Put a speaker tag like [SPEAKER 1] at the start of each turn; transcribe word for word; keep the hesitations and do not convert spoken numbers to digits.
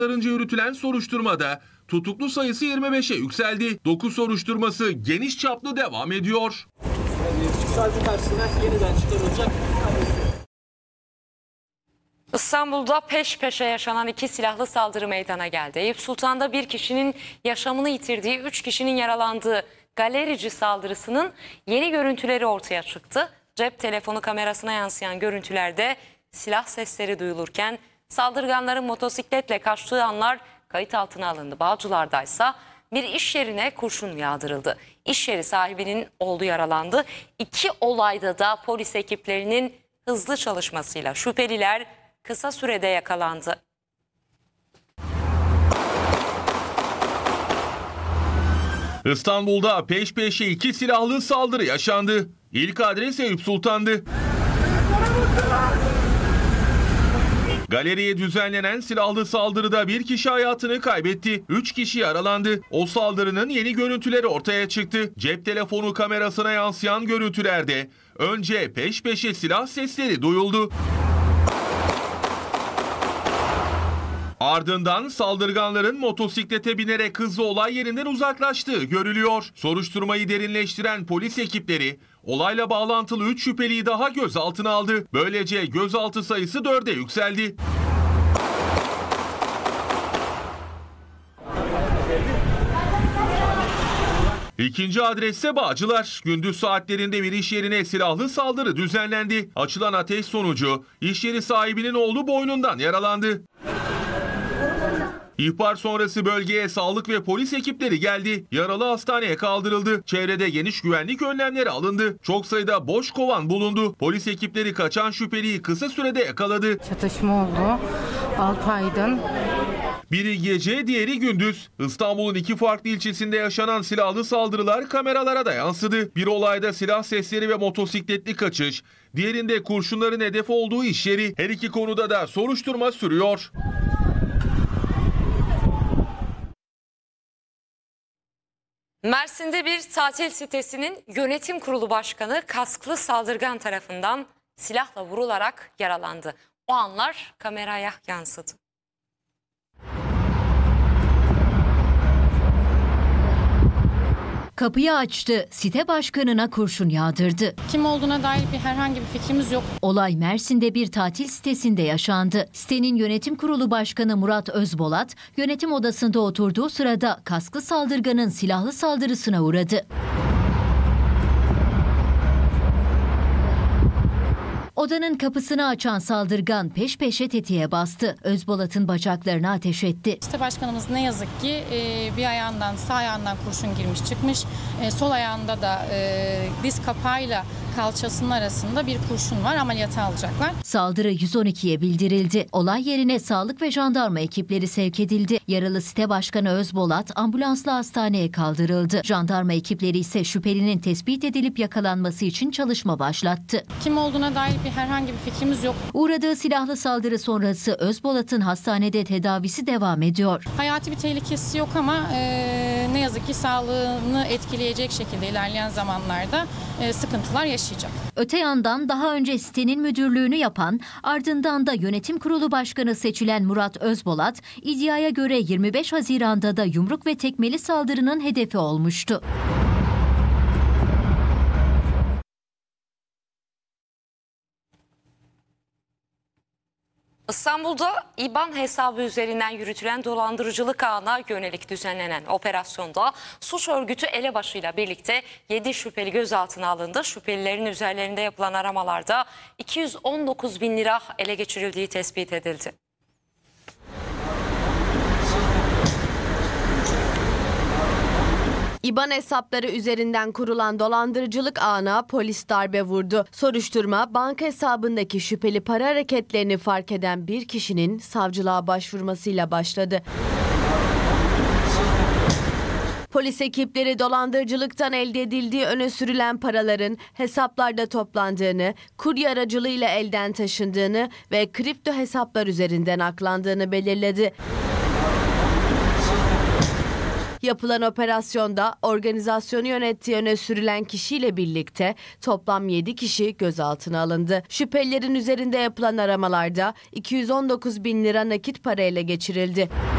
[SPEAKER 1] Yürütülen soruşturmada tutuklu sayısı yirmi beşe yükseldi. dokuz soruşturması geniş çaplı devam ediyor.
[SPEAKER 2] Savcı karşısına yeniden çıkarılacak.
[SPEAKER 3] İstanbul'da peş peşe yaşanan iki silahlı saldırı meydana geldi. Eyüp Sultan'da bir kişinin yaşamını yitirdiği, üç kişinin yaralandığı galerici saldırısının yeni görüntüleri ortaya çıktı. Cep telefonu kamerasına yansıyan görüntülerde silah sesleri duyulurken saldırganların motosikletle kaçtığı anlar kayıt altına alındı. Bağcılar'daysa bir iş yerine kurşun yağdırıldı. İş yeri sahibinin oğlu yaralandı. İki olayda da polis ekiplerinin hızlı çalışmasıyla şüpheliler kısa sürede yakalandı.
[SPEAKER 1] İstanbul'da peş peşe iki silahlı saldırı yaşandı. İlk adres Eyüp Sultan'dı. Galeriye düzenlenen silahlı saldırıda bir kişi hayatını kaybetti. Üç kişi yaralandı. O saldırının yeni görüntüleri ortaya çıktı. Cep telefonu kamerasına yansıyan görüntülerde önce peş peşe silah sesleri duyuldu. Ardından saldırganların motosiklete binerek hızlı olay yerinden uzaklaştığı görülüyor. Soruşturmayı derinleştiren polis ekipleri olayla bağlantılı üç şüpheliyi daha gözaltına aldı. Böylece gözaltı sayısı dörde yükseldi. İkinci adresse Bağcılar. Gündüz saatlerinde bir iş yerine silahlı saldırı düzenlendi. Açılan ateş sonucu iş yeri sahibinin oğlu boynundan yaralandı. İhbar sonrası bölgeye sağlık ve polis ekipleri geldi. Yaralı hastaneye kaldırıldı. Çevrede geniş güvenlik önlemleri alındı. Çok sayıda boş kovan bulundu. Polis ekipleri kaçan şüpheliyi kısa sürede yakaladı.
[SPEAKER 4] Çatışma oldu. altı aydın.
[SPEAKER 1] Biri gece, diğeri gündüz. İstanbul'un iki farklı ilçesinde yaşanan silahlı saldırılar kameralara da yansıdı. Bir olayda silah sesleri ve motosikletli kaçış, diğerinde kurşunların hedef olduğu iş yeri. Her iki konuda da soruşturma sürüyor.
[SPEAKER 3] Mersin'de bir tatil sitesinin yönetim kurulu başkanı kasklı saldırgan tarafından silahla vurularak yaralandı. O anlar kameraya yansıdı.
[SPEAKER 5] Kapıyı açtı, site başkanına kurşun yağdırdı.
[SPEAKER 4] Kim olduğuna dair bir herhangi bir fikrimiz yok.
[SPEAKER 5] Olay Mersin'de bir tatil sitesinde yaşandı. Sitenin yönetim kurulu başkanı Murat Özbolat, yönetim odasında oturduğu sırada kasklı saldırganın silahlı saldırısına uğradı. Odanın kapısını açan saldırgan peş peşe tetiğe bastı. Özbolat'ın bacaklarına ateş etti.
[SPEAKER 4] Site başkanımız ne yazık ki bir ayağından, sağ ayağından kurşun girmiş çıkmış. Sol ayağında da diz kapağıyla kalçasının arasında bir kurşun var, ameliyata alacaklar.
[SPEAKER 5] Saldırı yüz on ikiye bildirildi. Olay yerine sağlık ve jandarma ekipleri sevk edildi. Yaralı site başkanı Özbolat ambulansla hastaneye kaldırıldı. Jandarma ekipleri ise şüphelinin tespit edilip yakalanması için çalışma başlattı.
[SPEAKER 4] Kim olduğuna dair bir herhangi bir fikrimiz yok.
[SPEAKER 5] Uğradığı silahlı saldırı sonrası Özbolat'ın hastanede tedavisi devam ediyor.
[SPEAKER 4] Hayati bir tehlikesi yok ama e, ne yazık ki sağlığını etkileyecek şekilde ilerleyen zamanlarda e, sıkıntılar yaşayacak.
[SPEAKER 5] Öte yandan daha önce sitenin müdürlüğünü yapan, ardından da yönetim kurulu başkanı seçilen Murat Özbolat, iddiaya göre yirmi beş Haziran'da da yumruk ve tekmeli saldırının hedefi olmuştu.
[SPEAKER 3] İstanbul'da İBAN hesabı üzerinden yürütülen dolandırıcılık ağına yönelik düzenlenen operasyonda suç örgütü elebaşıyla birlikte yedi şüpheli gözaltına alındı. Şüphelilerin üzerlerinde yapılan aramalarda iki yüz on dokuz bin lira ele geçirildiği tespit edildi.
[SPEAKER 6] İBAN hesapları üzerinden kurulan dolandırıcılık ağına polis darbe vurdu. Soruşturma, banka hesabındaki şüpheli para hareketlerini fark eden bir kişinin savcılığa başvurmasıyla başladı. Polis ekipleri dolandırıcılıktan elde edildiği öne sürülen paraların hesaplarda toplandığını, kurye aracılığıyla elden taşındığını ve kripto hesaplar üzerinden aklandığını belirledi. Yapılan operasyonda organizasyonu yönettiği öne sürülen kişiyle birlikte toplam yedi kişi gözaltına alındı. Şüphelilerin üzerinde yapılan aramalarda iki yüz on dokuz bin lira nakit para ele geçirildi.